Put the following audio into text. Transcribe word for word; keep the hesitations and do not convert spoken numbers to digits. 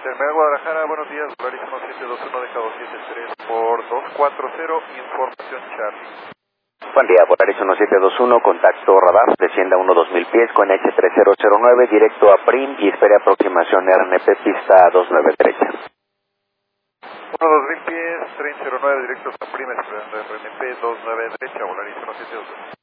Terminal Guadalajara, buenos días, Volaris uno siete dos uno, deja dos siete tres por dos cuatro cero, información Charlie. Buen día, Volaris uno siete dos uno, contacto radar, descienda uno dos mil pies con H tres cero cero nueve, directo a Prim y espere aproximación R N P pista dos nueve derecha. uno dos mil pies, tren cero nueve, directo a Prim, esperando R N P dos nueve derecha, Volaris uno siete dos uno.